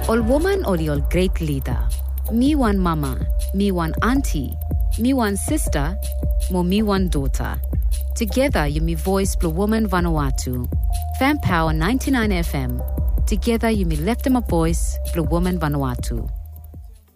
Ol woman ol yol great leader. Me one mama, me one auntie, me one sister, mo me one daughter. Together you me voice Blue Woman Vanuatu. Fan Power 99 FM. Together you me left them a voice Blue Woman Vanuatu.